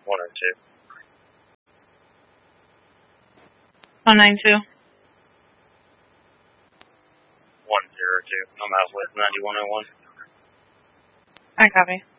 102. 192. 102. I'm out with 9101. I copy.